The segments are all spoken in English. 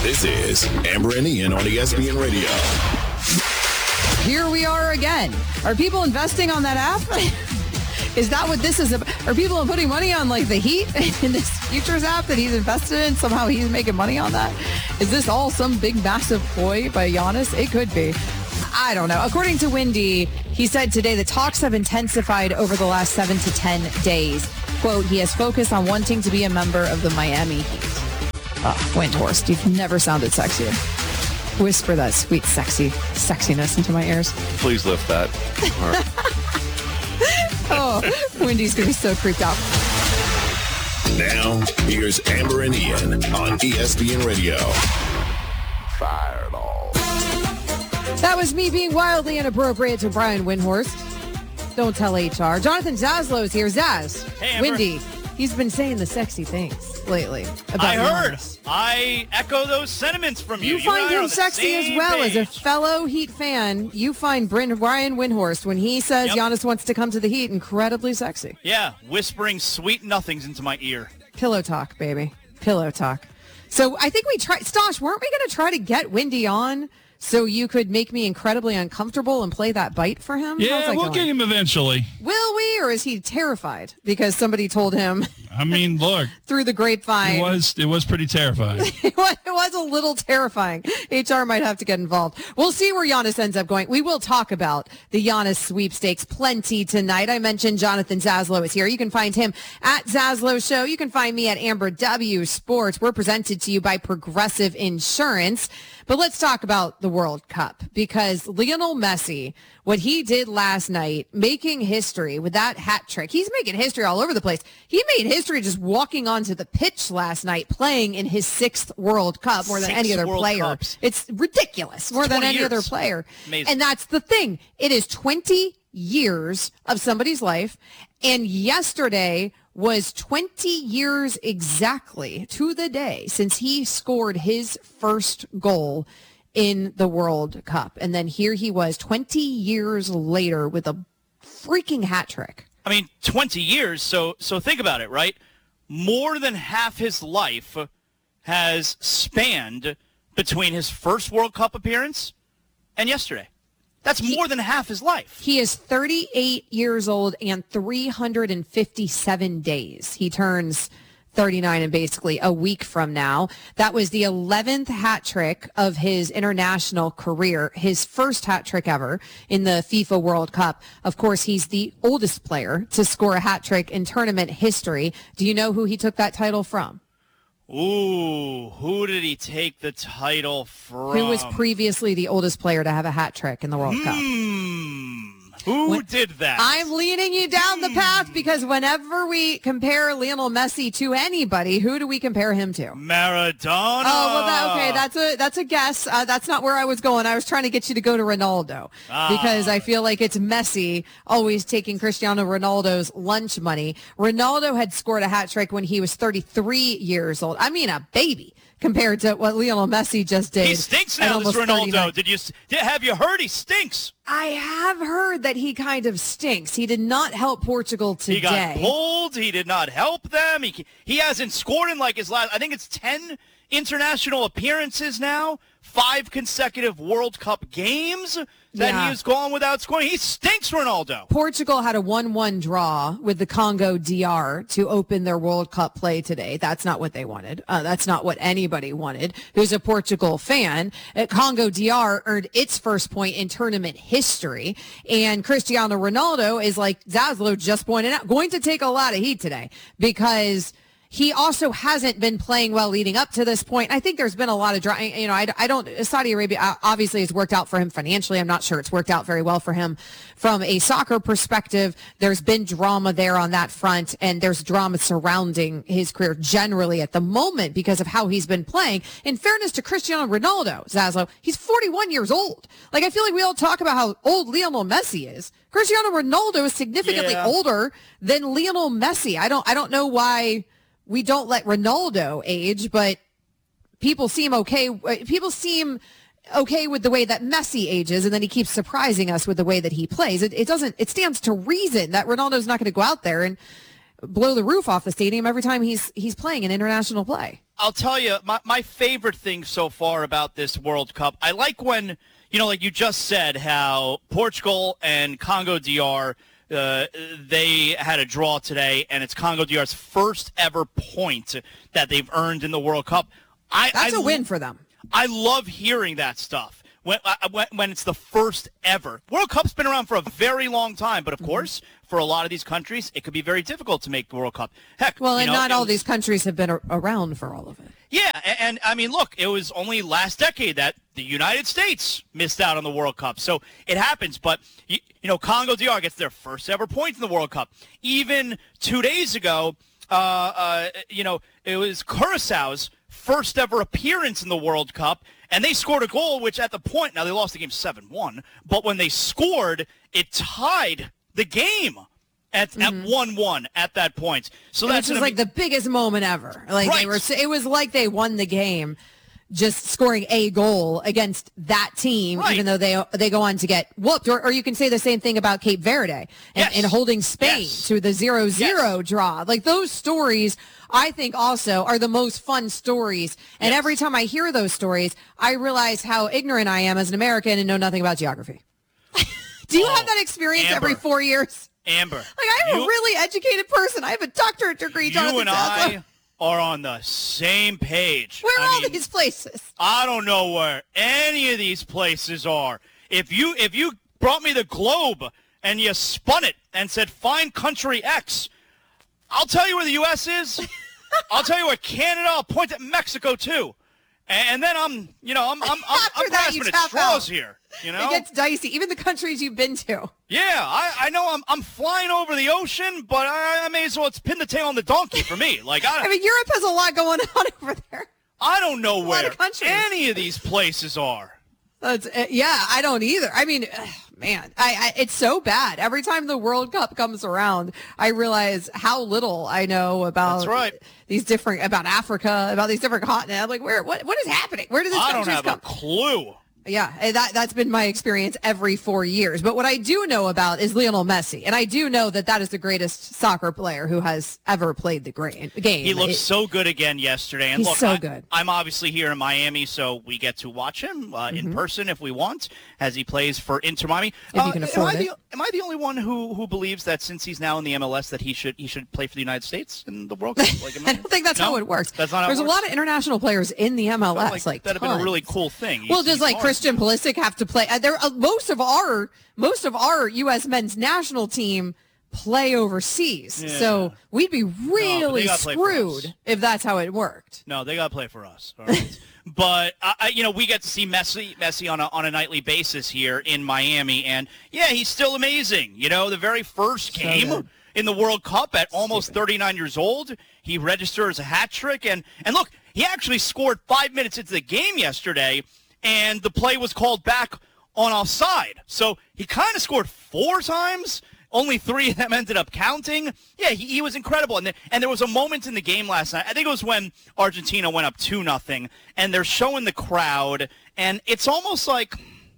This is Amber and Ian on ESPN Radio. Here we are again. Are people investing on that app? Is that what this is about? Are people putting money on like the Heat in this futures app that he's invested in? Somehow he's making money on that? Is this all some big massive ploy by Giannis? It could be. I don't know. According to Windy, he said today the talks have intensified over the last 7 to 10 days. Quote, he has focused on wanting to be a member of the Miami Heat. Windhorst, you've never sounded sexier. Whisper that sweet, sexiness into my ears. Please lift that. Oh, Wendy's going to be so creeped out. Now, here's Amber and Ian on ESPN Radio. Fireball. That was me being wildly inappropriate to Brian Windhorst. Don't tell HR. Jonathan Zaslow's here. Zaz. Hey, Amber. Wendy. He's been saying the sexy things lately. About I heard. Giannis. I echo those sentiments from you. You find him sexy as well. Page. As a fellow Heat fan, you find Brian Windhorst, when he says Giannis wants to come to the Heat, incredibly sexy. Yeah, whispering sweet nothings into my ear. Pillow talk, baby. Pillow talk. So I think we tried, Stosh, weren't we going to try to get Windy on so you could make me incredibly uncomfortable and play that bite for him? Yeah, we'll get him eventually. Will we, or is he terrified because somebody told him? I mean, look. Through the grapevine. It was pretty terrifying. It was a little terrifying. HR might have to get involved. We'll see where Giannis ends up going. We will talk about the Giannis sweepstakes plenty tonight. I mentioned Jonathan Zaslow is here. You can find him at Zaslow Show. You can find me at Amber W Sports. We're presented to you by Progressive Insurance. But let's talk about the World Cup, because Lionel Messi, what he did last night, making history with that hat trick. He's making history all over the place. He made history just walking onto the pitch last night, playing in his 6th World Cup more than any other player. Cups. It's ridiculous, more than any other player. Amazing. And that's the thing. It is 20 years of somebody's life. And yesterday was 20 years exactly to the day since he scored his first goal in the World Cup. And then here he was 20 years later with a freaking hat trick. I mean, 20 years, so think about it, right? More than half his life has spanned between his first World Cup appearance and yesterday. That's more than half his life. He is 38 years old and 357 days. He turns 39 in basically a week from now. That was the 11th hat trick of his international career, his first hat trick ever in the FIFA World Cup. Of course, he's the oldest player to score a hat trick in tournament history. Do you know who he took that title from? Ooh, who did he take the title from? Who was previously the oldest player to have a hat trick in the World Cup? Who did that? I'm leading you down the path because whenever we compare Lionel Messi to anybody, who do we compare him to? Maradona. Oh, well, that's a guess. That's not where I was going. I was trying to get you to go to Ronaldo because I feel like it's Messi always taking Cristiano Ronaldo's lunch money. Ronaldo had scored a hat trick when he was 33 years old. I mean, a baby compared to what Lionel Messi just did. He stinks now, this Ronaldo. 39. Have you heard he stinks? I have heard that he kind of stinks. He did not help Portugal today. He got pulled. He did not help them. He hasn't scored in like his last, I think it's 10 international appearances now, 5 consecutive World Cup games that he has gone without scoring. He stinks, Ronaldo. Portugal had a 1-1 draw with the Congo DR to open their World Cup play today. That's not what they wanted. That's not what anybody wanted who's a Portugal fan. Congo DR earned its first point in tournament history. And Cristiano Ronaldo is, like Zaslow just pointed out, going to take a lot of heat today because he also hasn't been playing well leading up to this point. I think there's been a lot of drama. You know, I don't, Saudi Arabia obviously has worked out for him financially. I'm not sure it's worked out very well for him from a soccer perspective. There's been drama there on that front, and there's drama surrounding his career generally at the moment because of how he's been playing. In fairness to Cristiano Ronaldo, Zaslow, he's 41 years old. Like, I feel like we all talk about how old Lionel Messi is. Cristiano Ronaldo is significantly older than Lionel Messi. I don't know why we don't let Ronaldo age, but people seem okay. People seem okay with the way that Messi ages, and then he keeps surprising us with the way that he plays. It stands to reason that Ronaldo's not going to go out there and blow the roof off the stadium every time he's playing an international play. I'll tell you, my favorite thing so far about this World Cup, I like when, like you just said, how Portugal and Congo DR, they had a draw today, and it's Congo DR's first ever point that they've earned in the World Cup. That's a win for them. I love hearing that stuff when it's the first ever. World Cup's been around for a very long time, but of course, for a lot of these countries, it could be very difficult to make the World Cup. Heck, well, and not all these countries have been around for all of it. Yeah, and I mean, look, it was only last decade that the United States missed out on the World Cup, so it happens. But Congo DR gets their first ever point in the World Cup. Even 2 days ago, it was Curaçao's first ever appearance in the World Cup, and they scored a goal, which at the point, now they lost the game 7-1, but when they scored, it tied the game at 1-1 at that point. So that's just like the biggest moment ever. Like right. It was like they won the game just scoring a goal against that team, right. even though they go on to get whooped. Or you can say the same thing about Cape Verde and holding Spain to the 0-0 draw. Like those stories, I think also are the most fun stories. And every time I hear those stories, I realize how ignorant I am as an American and know nothing about geography. Do you have that experience Amber. every 4 years? Amber. Like, I'm a really educated person. I have a doctorate degree. You and I are on the same page. Where are all these places? I don't know where any of these places are. If you brought me the globe and you spun it and said, find country X, I'll tell you where the U.S. is. I'll tell you where Canada. I'll point at Mexico, too. And then I'm grasping at straws here. It gets dicey. Even the countries you've been to. Yeah, I know I'm flying over the ocean, but I may as well pin the tail on the donkey for me. Like I mean, Europe has a lot going on over there. I don't know where any of these places are. I don't either. I mean, man, it's so bad. Every time the World Cup comes around, I realize how little I know about about Africa, about these different continents. I'm like, what is happening? Where do these countries come? I don't have a clue. Yeah, that's been my experience every 4 years. But what I do know about is Lionel Messi. And I do know that is the greatest soccer player who has ever played the game. He looked so good again yesterday. And he's so good. I'm obviously here in Miami, so we get to watch him in person if we want, as he plays for Inter Miami. If you can afford it. Am I the only one who believes that since he's now in the MLS that he should play for the United States in the World Cup? I don't think that's how it works. That's not how There's it works? a lot of international players in the MLS. That'd have been a really cool thing. Well, does Christian Pulisic have to play? Most of our U.S. men's national team play overseas, so we'd be really screwed if that's how it worked. No, they got to play for us. All right. But we get to see Messi on a nightly basis here in Miami, and he's still amazing. The very first game in the World Cup at almost 39 years old, he registers a hat trick, and look, he actually scored 5 minutes into the game yesterday, and the play was called back on offside. So he kind of scored 4 times. Only 3 of them ended up counting. Yeah, he was incredible. And there was a moment in the game last night. I think it was when Argentina went up 2-0, and they're showing the crowd, and it's almost like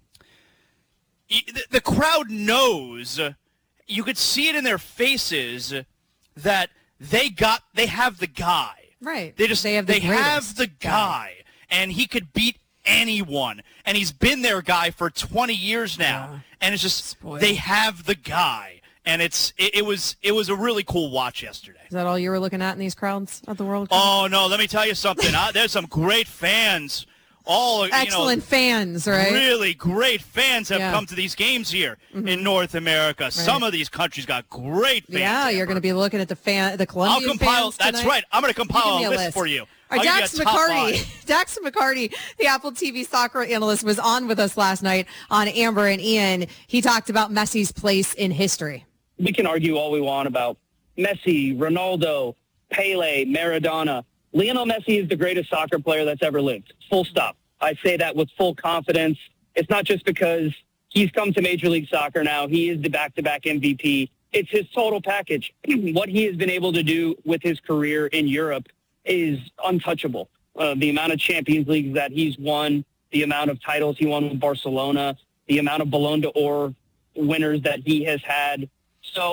the crowd knows. You could see it in their faces that they have the guy. Right. They have the guy, and he could beat anyone, and he's been their guy for 20 years now, and it's just they have the guy, and it was a really cool watch yesterday. Is that all you were looking at in these crowds at the World Cup? Oh no, let me tell you something. There's some great fans. Excellent fans, right? Really great fans have come to these games here in North America. Right. Some of these countries got great fans. Yeah, you're going to be looking at the Colombian fans tonight. That's right. I'm going to compile a list for you. Dax McCarty, the Apple TV soccer analyst, was on with us last night on Amber and Ian. He talked about Messi's place in history. We can argue all we want about Messi, Ronaldo, Pele, Maradona. Lionel Messi is the greatest soccer player that's ever lived. Full stop. I say that with full confidence. It's not just because he's come to Major League Soccer now. He is the back-to-back MVP. It's his total package. What he has been able to do with his career in Europe is untouchable. The amount of Champions Leagues that he's won, the amount of titles he won with Barcelona, the amount of Ballon d'Or winners that he has had. So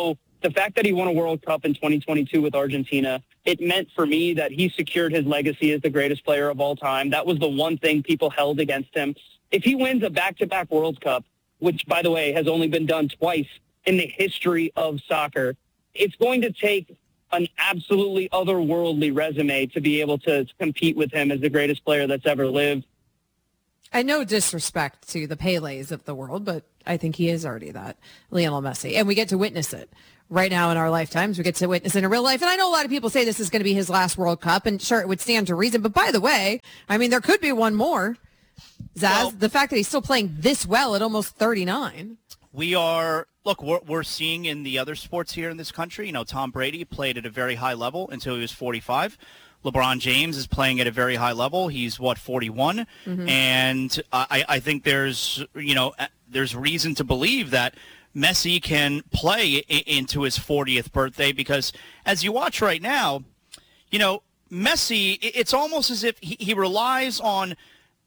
The fact that he won a World Cup in 2022 with Argentina, it meant for me that he secured his legacy as the greatest player of all time. That was the one thing people held against him. If he wins a back-to-back World Cup, which, by the way, has only been done twice in the history of soccer, it's going to take an absolutely otherworldly resume to be able to compete with him as the greatest player that's ever lived. And no disrespect to the Pelés of the world, but I think he is already that, Lionel Messi. And we get to witness it right now in our lifetimes. We get to witness it in real life. And I know a lot of people say this is going to be his last World Cup, and sure, it would stand to reason. But by the way, I mean, there could be one more. Zaz, well, the fact that he's still playing this well at almost 39. We're seeing in the other sports here in this country, Tom Brady played at a very high level until he was 45. LeBron James is playing at a very high level. He's 41, and I think there's reason to believe that Messi can play into his 40th birthday, because as you watch right now, Messi, it's almost as if he relies on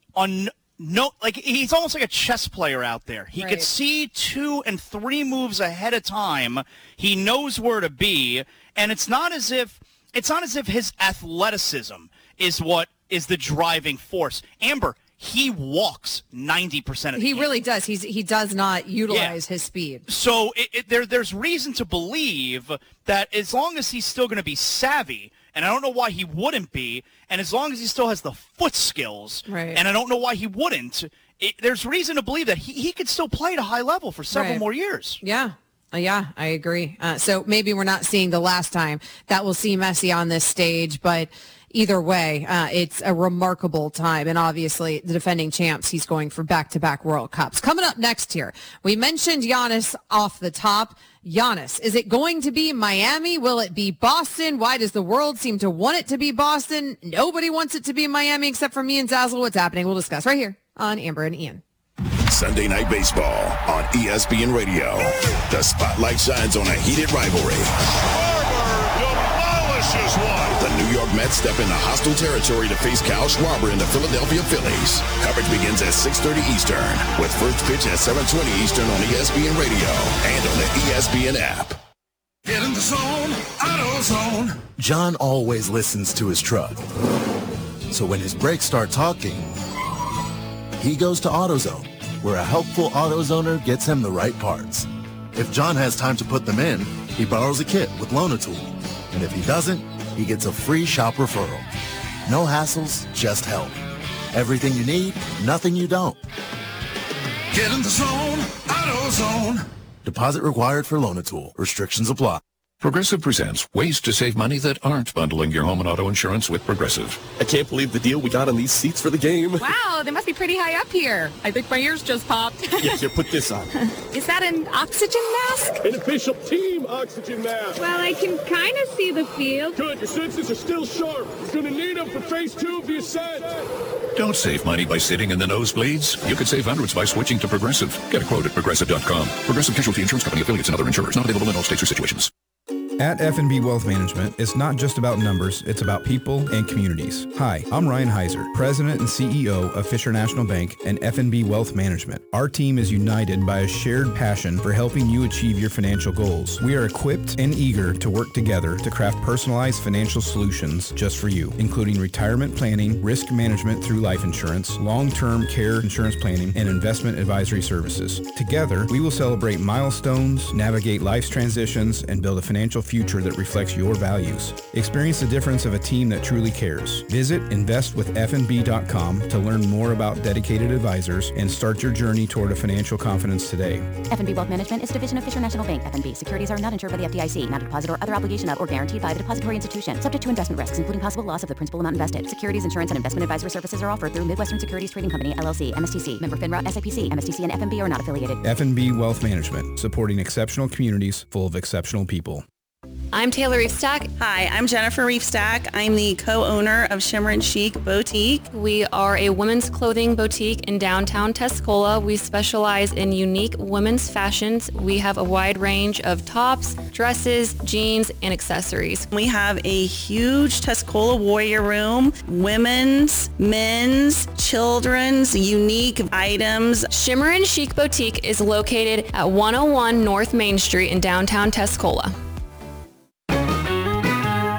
he's almost like a chess player out there. He could see 2 and 3 moves ahead of time. He knows where to be, and it's not as if his athleticism is what is the driving force. Amber, he walks 90% of the game. He really does. He does not utilize his speed. So there's reason to believe that as long as he's still going to be savvy, and I don't know why he wouldn't be, and as long as he still has the foot skills, and I don't know why he wouldn't, there's reason to believe that he could still play at a high level for several more years. Yeah, I agree. So maybe we're not seeing the last time that we'll see Messi on this stage, but either way, it's a remarkable time. And obviously, the defending champs, he's going for back-to-back World Cups. Coming up next here, we mentioned Giannis off the top. Giannis, is it going to be Miami? Will it be Boston? Why does the world seem to want it to be Boston? Nobody wants it to be Miami except for me and Zazzle. What's happening? We'll discuss right here on Amber and Ian. Sunday Night Baseball on ESPN Radio. The spotlight shines on a heated rivalry. Demolishes one. The New York Mets step into hostile territory to face Kyle Schwarber and the Philadelphia Phillies. Coverage begins at 6:30 Eastern, with first pitch at 7:20 Eastern on ESPN Radio and on the ESPN app. Get in the zone, AutoZone. John always listens to his truck. So when his brakes start talking, he goes to AutoZone, where a helpful AutoZoner gets him the right parts. If John has time to put them in, he borrows a kit with Loan-A-Tool. And if he doesn't, he gets a free shop referral. No hassles, just help. Everything you need, nothing you don't. Get in the zone, AutoZone. Deposit required for Loan-A-Tool. Restrictions apply. Progressive presents ways to save money that aren't bundling your home and auto insurance with Progressive. I can't believe the deal we got on these seats for the game. Wow, they must be pretty high up here. I think my ears just popped. Here, put this on. Is that an oxygen mask? An official team oxygen mask. Well, I can kind of see the field. Good, your senses are still sharp. You're going to need them for phase 2 of the ascent. Don't save money by sitting in the nosebleeds. You could save hundreds by switching to Progressive. Get a quote at Progressive.com. Progressive Casualty Insurance Company, affiliates, and other insurers. Not available in all states or situations. At F&B Wealth Management, it's not just about numbers, it's about people and communities. Hi, I'm Ryan Heiser, President and CEO of Fisher National Bank and F&B Wealth Management. Our team is united by a shared passion for helping you achieve your financial goals. We are equipped and eager to work together to craft personalized financial solutions just for you, including retirement planning, risk management through life insurance, long-term care insurance planning, and investment advisory services. Together, we will celebrate milestones, navigate life's transitions, and build a financial future that reflects your values. Experience the difference of a team that truly cares. Visit investwithfnb.com to learn more about dedicated advisors and start your journey toward a financial confidence today. F&B Wealth Management is a division of Fisher National Bank. F&B securities are not insured by the FDIC, not a deposit or other obligation of or guaranteed by the depository institution, subject to investment risks, including possible loss of the principal amount invested. Securities, insurance, and investment advisory services are offered through Midwestern Securities Trading Company, LLC, MSTC, member FINRA, SIPC, MSTC, and F&B are not affiliated. F&B Wealth Management, supporting exceptional communities full of exceptional people. I'm Taylor Reefstack. Hi, I'm Jennifer Reefstack. I'm the co-owner of Shimmer and Chic Boutique. We are a women's clothing boutique in downtown Tuscola. We specialize in unique women's fashions. We have a wide range of tops, dresses, jeans, and accessories. We have a huge Tuscola Warrior Room, women's, men's, children's, unique items. Shimmer and Chic Boutique is located at 101 North Main Street in downtown Tuscola.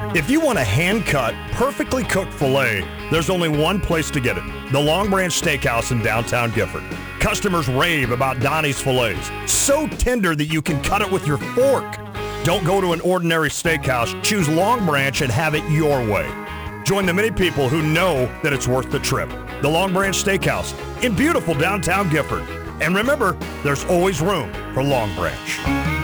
If you want a hand-cut, perfectly cooked filet, there's only one place to get it. The Long Branch Steakhouse in downtown Gifford. Customers rave about Donnie's fillets. So tender that you can cut it with your fork. Don't go to an ordinary steakhouse. Choose Long Branch and have it your way. Join the many people who know that it's worth the trip. The Long Branch Steakhouse in beautiful downtown Gifford. And remember, there's always room for Long Branch.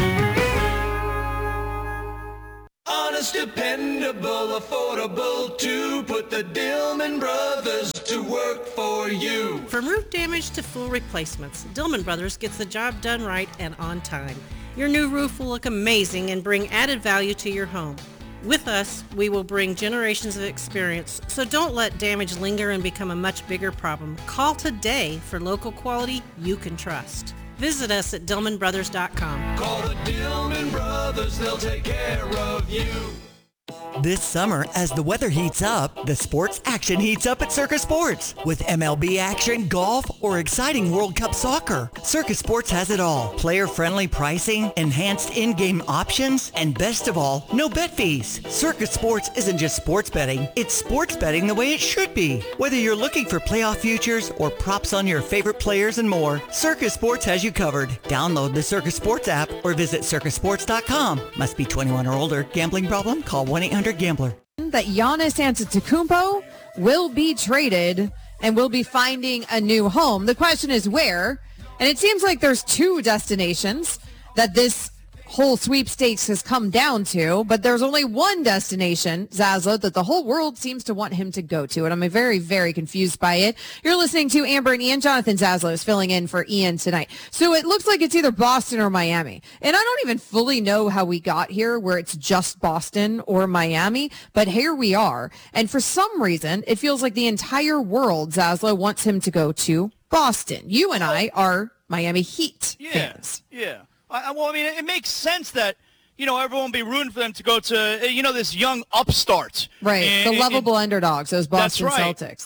Honest, dependable, affordable too. Put the Dillman Brothers to work for you. From roof damage to full replacements, Dillman Brothers gets the job done right and on time. Your new roof will look amazing and bring added value to your home. With us, we will bring generations of experience, so don't let damage linger and become a much bigger problem. Call today for local quality you can trust. Visit us at DillmanBrothers.com. Call the Dillman Brothers, they'll take care of you. This summer, as the weather heats up, the sports action heats up at Circus Sports. With MLB action, golf, or exciting World Cup soccer, Circus Sports has it all. Player-friendly pricing, enhanced in-game options, and best of all, no bet fees. Circus Sports isn't just sports betting, it's sports betting the way it should be. Whether you're looking for playoff futures or props on your favorite players and more, Circus Sports has you covered. Download the Circus Sports app or visit circusports.com. Must be 21 or older. Gambling problem? Call 1-800-GAMBLER. That Giannis Antetokounmpo will be traded and will be finding a new home. The question is where, and it seems like there's two destinations that this whole sweepstakes has come down to, but there's only one destination, Zaslow, that the whole world seems to want him to go to, and I'm very, very confused by it. You're listening to Amber and Ian. Jonathan Zaslow is filling in for Ian tonight. So it looks like it's either Boston or Miami, and I don't even fully know how we got here where it's just Boston or Miami, but here we are, and for some reason, it feels like the entire world, Zaslow, wants him to go to Boston. You and I are Miami Heat fans. Yeah. Well, I mean, it makes sense that, everyone will be rooting for them to go to, this young upstart. Right, the lovable underdogs, those Boston Celtics.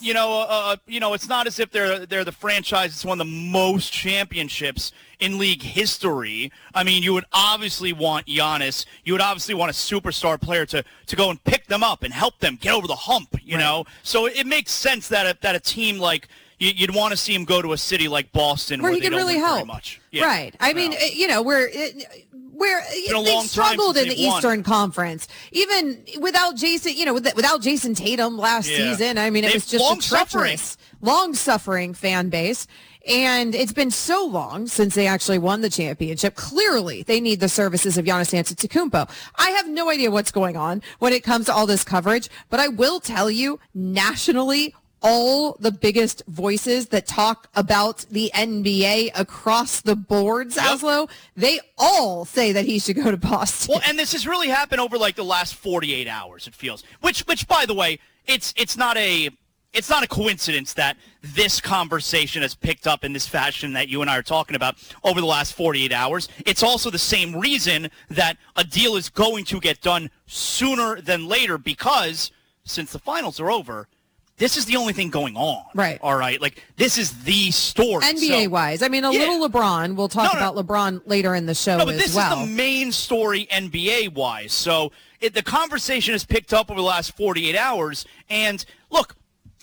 It's not as if they're the franchise that's won the most championships in league history. I mean, you would obviously want Giannis. You would obviously want a superstar player to go and pick them up and help them get over the hump, you know? So it makes sense that a team like you'd want to see him go to a city like Boston where he could really help. Very much. Yeah. Right. I mean, they struggled in the Eastern Conference, even without Jason. Without Jason Tatum last season. I mean, it was just a treacherous, long-suffering fan base. And it's been so long since they actually won the championship. Clearly, they need the services of Giannis Antetokounmpo. I have no idea what's going on when it comes to all this coverage, but I will tell you, nationally, all the biggest voices that talk about the NBA across the board, Zaslow, they all say that he should go to Boston. Well, and this has really happened over like the last 48 hours, it feels. Which by the way, it's not a coincidence that this conversation has picked up in this fashion that you and I are talking about over the last 48 hours. It's also the same reason that a deal is going to get done sooner than later, because since the finals are over, this is the only thing going on. Right. All right. Like, this is the story. NBA-wise. I mean, little LeBron. We'll talk about LeBron later in the show as well. But this is the main story NBA-wise. So the conversation has picked up over the last 48 hours. And, look,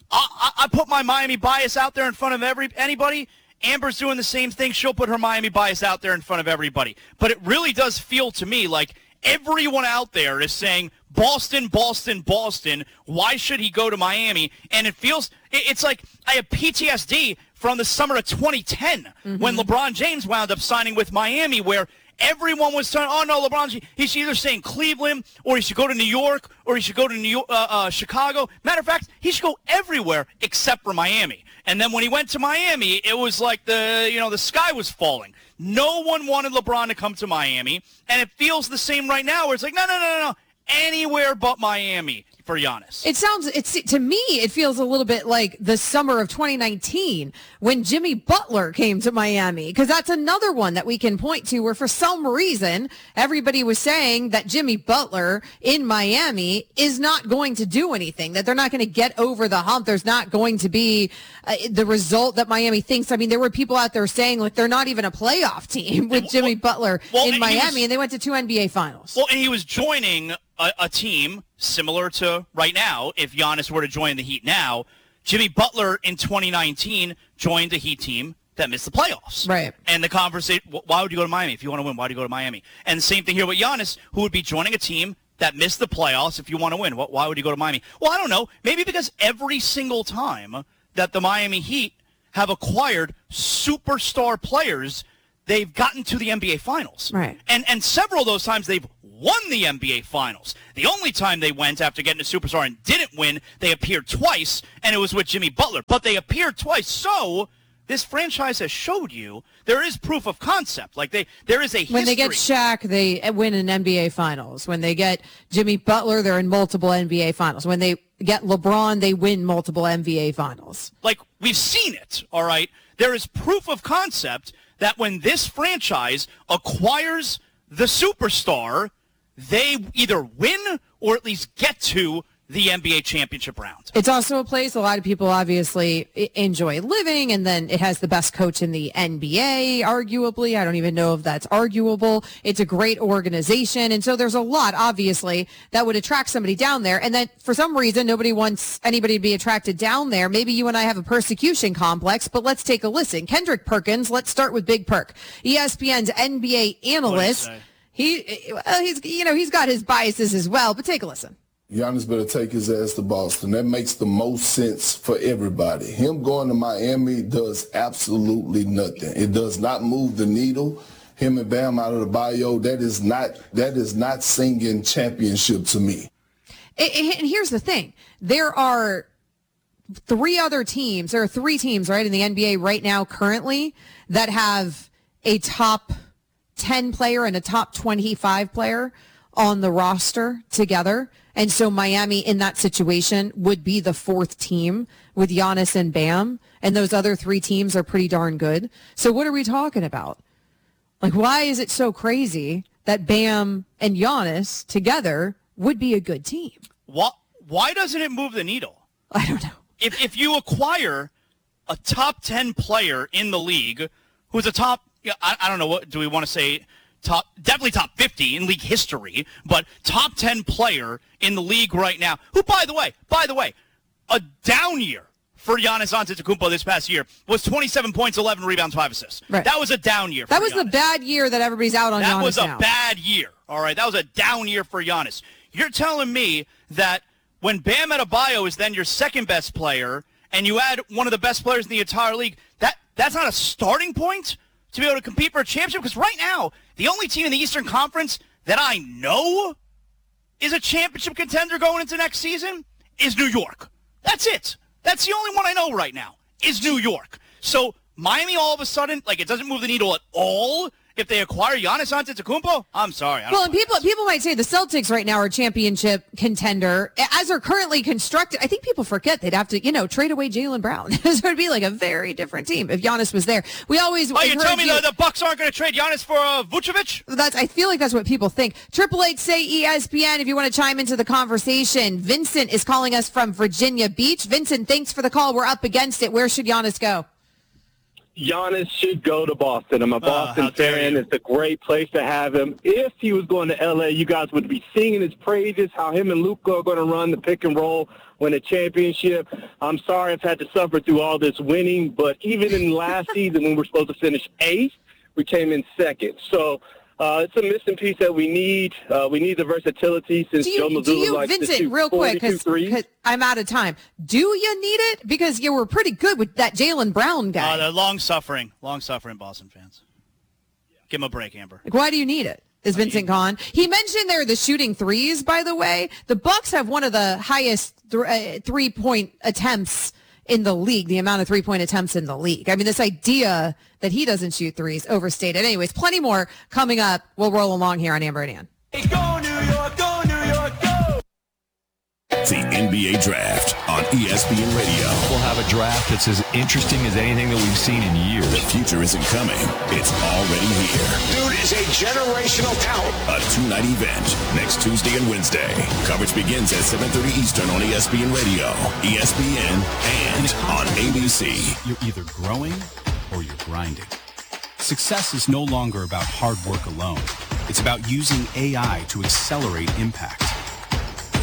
I put my Miami bias out there in front of anybody. Amber's doing the same thing. She'll put her Miami bias out there in front of everybody. But it really does feel to me like everyone out there is saying, Boston, Boston, Boston. Why should he go to Miami? And it's like I have PTSD from the summer of 2010 when LeBron James wound up signing with Miami, where everyone was saying, oh, no, LeBron, he should either stay in Cleveland or he should go to New York or he should go to Chicago. Matter of fact, he should go everywhere except for Miami. And then when he went to Miami, it was like the sky was falling. No one wanted LeBron to come to Miami, and it feels the same right now where it's like, no. Anywhere but Miami for Giannis. To me, it feels a little bit like the summer of 2019 when Jimmy Butler came to Miami, because that's another one that we can point to where for some reason everybody was saying that Jimmy Butler in Miami is not going to do anything, that they're not going to get over the hump. There's not going to be the result that Miami thinks. I mean, there were people out there saying like they're not even a playoff team with Jimmy Butler in Miami, and they went to 2 NBA finals. Well, and he was joining a team similar to right now, if Giannis were to join the Heat now, Jimmy Butler in 2019 joined a Heat team that missed the playoffs. Right. And the conversation, why would you go to Miami? If you want to win, why do you go to Miami? And the same thing here with Giannis, who would be joining a team that missed the playoffs. If you want to win, why would you go to Miami? Well, I don't know. Maybe because every single time that the Miami Heat have acquired superstar players, they've gotten to the NBA Finals. Right. And several of those times they've won the NBA Finals. The only time they went after getting a superstar and didn't win, they appeared twice, and it was with Jimmy Butler. But they appeared twice, so this franchise has showed you there is proof of concept. Like there is a history. When they get Shaq, they win an NBA Finals. When they get Jimmy Butler, they're in multiple NBA Finals. When they get LeBron, they win multiple NBA Finals. Like, we've seen it, all right? There is proof of concept that when this franchise acquires the superstar, they either win or at least get to the NBA championship round. It's also a place a lot of people obviously enjoy living, and then it has the best coach in the NBA, arguably. I don't even know if that's arguable. It's a great organization, and so there's a lot, obviously, that would attract somebody down there, and then for some reason, nobody wants anybody to be attracted down there. Maybe you and I have a persecution complex, but let's take a listen. Kendrick Perkins, let's start with Big Perk, ESPN's NBA analyst. He's got his biases as well, but take a listen. Giannis better take his ass to Boston. That makes the most sense for everybody. Him going to Miami does absolutely nothing. It does not move the needle. Him and Bam out of the bio, that is not singing championship to me. And here's the thing. There are three teams, right, in the NBA right now currently that have a top 10 player and a top 25 player on the roster together. And so Miami in that situation would be the fourth team with Giannis and Bam. And those other three teams are pretty darn good. So what are we talking about? Like, why is it so crazy that Bam and Giannis together would be a good team? Why doesn't it move the needle? I don't know. If you acquire a top 10 player in the league who's a top, I don't know, what do we want to say, definitely top 50 in league history, but top 10 player in the league right now, who, by the way, a down year for Giannis Antetokounmpo this past year was 27 points, 11 rebounds, 5 assists. Right. That was a down year for That was Giannis. The bad year that everybody's out on Giannis now. That was a bad year, all right? That was a down year for Giannis. You're telling me that when Bam Adebayo is then your second best player and you add one of the best players in the entire league, that's not a starting point to be able to compete for a championship? Because right now, the only team in the Eastern Conference that I know is a championship contender going into next season is New York. That's it. That's the only one I know right now is New York. So Miami all of a sudden, like, it doesn't move the needle at all if they acquire Giannis Antetokounmpo. I'm sorry. Well, and people might say the Celtics right now are a championship contender. As they're currently constructed, I think people forget they'd have to, trade away Jaylen Brown. So it'd be like a very different team if Giannis was there. We always you tell me the Bucks aren't going to trade Giannis for Vucevic? I feel like that's what people think. 888 say ESPN if you want to chime into the conversation. Vincent is calling us from Virginia Beach. Vincent, thanks for the call. We're up against it. Where should Giannis go? Giannis should go to Boston. I'm a Boston fan. It's a great place to have him. If he was going to L.A., you guys would be singing his praises, how him and Luka are going to run the pick and roll, win a championship. I'm sorry I've had to suffer through all this winning, but even in last season when we're supposed to finish 8th, we came in 2nd. So it's a missing piece that we need. We need the versatility since Joe Mazzulla likes to shoot real quick, 42 threes. because I'm out of time. Do you need it? Because you were pretty good with that Jaylen Brown guy. They're long-suffering Boston fans. Give him a break, Amber. Like, why do you need it? Is Vincent Kahn. He mentioned there the shooting threes, by the way. The Bucks have one of the highest three-point attempts in the league, the amount of three-point attempts in the league. I mean, this idea that he doesn't shoot threes, overstated. Anyways, plenty more coming up. We'll roll along here on Amber and Ann. Go New York, go New York, go! The NBA Draft on ESPN Radio. We'll have a draft that's as interesting as anything that we've seen in years. The future isn't coming. It's already here. Dude is a generational talent. A 2-night event next Tuesday and Wednesday. Coverage begins at 7:30 Eastern on ESPN Radio, ESPN, and on ABC. You're either growing or you're grinding. Success is no longer about hard work alone. It's about using AI to accelerate impact.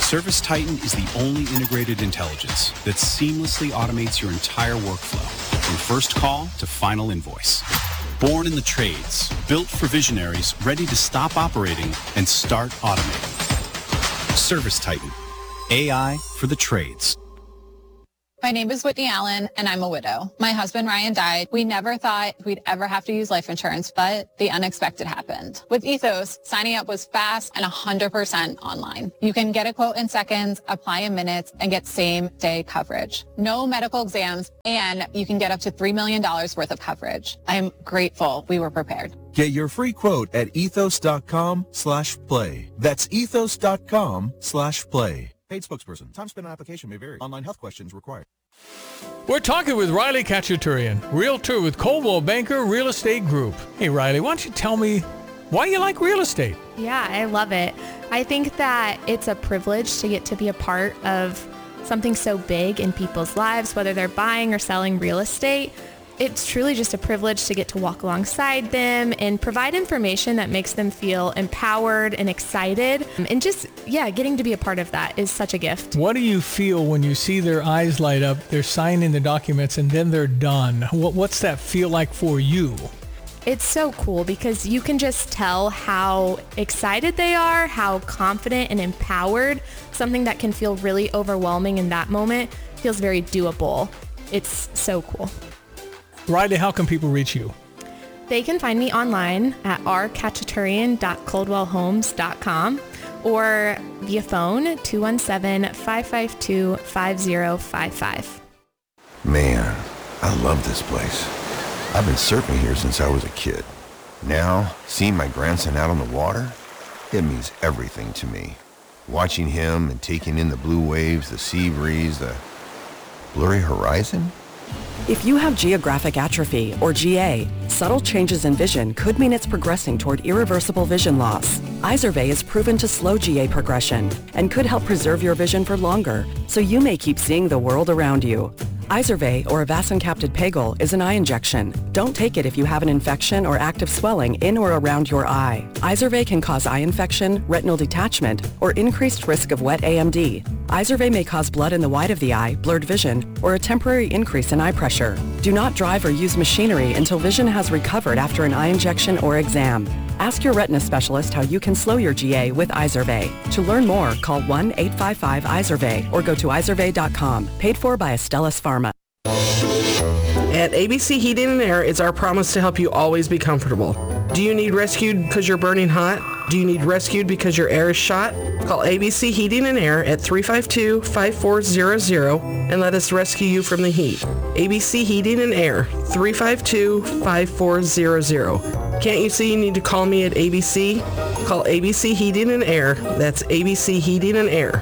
ServiceTitan is the only integrated intelligence that seamlessly automates your entire workflow, from first call to final invoice. Born in the trades, built for visionaries ready to stop operating and start automating. ServiceTitan, AI for the trades. My name is Whitney Allen, and I'm a widow. My husband, Ryan, died. We never thought we'd ever have to use life insurance, but the unexpected happened. With Ethos, signing up was fast and 100% online. You can get a quote in seconds, apply in minutes, and get same-day coverage. No medical exams, and you can get up to $3 million worth of coverage. I am grateful we were prepared. Get your free quote at ethos.com/play. That's ethos.com/play. Paid spokesperson. Time spent on application may vary. Online health questions required. We're talking with Riley Kachaturian, realtor with Coldwell Banker Real Estate Group. Hey, Riley, why don't you tell me why you like real estate? Yeah, I love it. I think that it's a privilege to get to be a part of something so big in people's lives, whether they're buying or selling real estate. It's truly just a privilege to get to walk alongside them and provide information that makes them feel empowered and excited. And just, getting to be a part of that is such a gift. What do you feel when you see their eyes light up, they're signing the documents, and then they're done? What's that feel like for you? It's so cool because you can just tell how excited they are, how confident and empowered. Something that can feel really overwhelming in that moment feels very doable. It's so cool. Riley, how can people reach you? They can find me online at rkachaturian.coldwellhomes.com or via phone 217-552-5055. Man, I love this place. I've been surfing here since I was a kid. Now, seeing my grandson out on the water, it means everything to me. Watching him and taking in the blue waves, the sea breeze, the blurry horizon. If you have geographic atrophy, or GA, subtle changes in vision could mean it's progressing toward irreversible vision loss. Izervay is proven to slow GA progression and could help preserve your vision for longer, so you may keep seeing the world around you. Izervay, or avacincaptad pegol, is an eye injection. Don't take it if you have an infection or active swelling in or around your eye. Izervay can cause eye infection, retinal detachment, or increased risk of wet AMD. Izervay may cause blood in the white of the eye, blurred vision, or a temporary increase in eye pressure. Do not drive or use machinery until vision has recovered after an eye injection or exam. Ask your retina specialist how you can slow your GA with Izervay. To learn more, call 1-855-IZERVAY or go to izervay.com. Paid for by Astellas Pharma. At ABC Heating and Air, it's our promise to help you always be comfortable. Do you need rescued because you're burning hot? Do you need rescued because your air is shot? Call ABC Heating and Air at 352-5400 and let us rescue you from the heat. ABC Heating and Air, 352-5400. Can't you see you need to call me at ABC? Call ABC Heating and Air. That's ABC Heating and Air,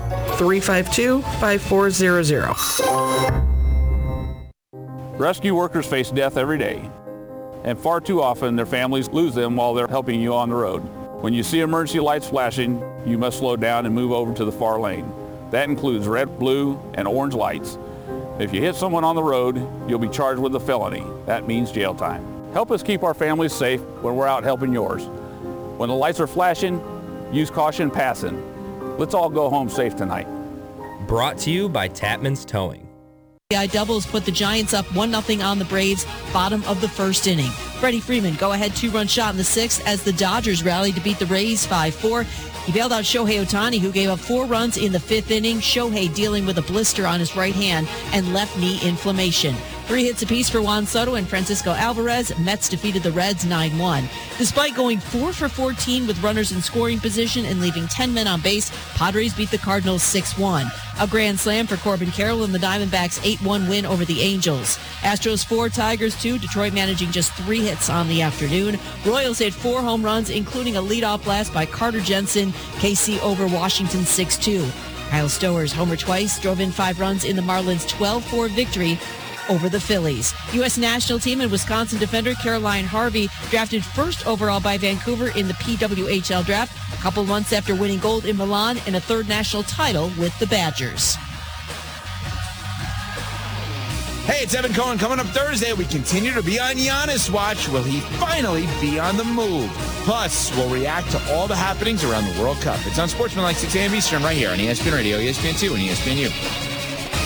352-5400. Rescue workers face death every day, and far too often their families lose them while they're helping you on the road. When you see emergency lights flashing, you must slow down and move over to the far lane. That includes red, blue, and orange lights. If you hit someone on the road, you'll be charged with a felony. That means jail time. Help us keep our families safe when we're out helping yours. When the lights are flashing, use caution passing. Let's all go home safe tonight. Brought to you by Tapman's Towing. Doubles put the Giants up 1-0 on the Braves, bottom of the first inning. Freddie Freeman go-ahead 2-run shot in the sixth as the Dodgers rallied to beat the Rays 5-4. He bailed out Shohei Ohtani, who gave up 4 runs in the fifth inning. Shohei dealing with a blister on his right hand and left knee inflammation. 3 hits apiece for Juan Soto and Francisco Alvarez. Mets defeated the Reds 9-1. Despite going 4 for 14 with runners in scoring position and leaving 10 men on base, Padres beat the Cardinals 6-1. A grand slam for Corbin Carroll and the Diamondbacks' 8-1 win over the Angels. Astros 4, Tigers 2, Detroit managing just 3 hits on the afternoon. Royals hit 4 home runs, including a leadoff blast by Carter Jensen. KC over Washington 6-2. Kyle Stowers homer twice, drove in 5 runs in the Marlins' 12-4 victory over the Phillies. U.S. national team and Wisconsin defender Caroline Harvey drafted first overall by Vancouver in the PWHL draft, a couple months after winning gold in Milan and a 3rd national title with the Badgers. Hey, it's Evan Cohen. Coming up Thursday, we continue to be on Giannis watch. Will he finally be on the move? Plus, we'll react to all the happenings around the World Cup. It's on Sportsmanlike 6 a.m. Eastern right here on ESPN Radio, ESPN2, and ESPNU.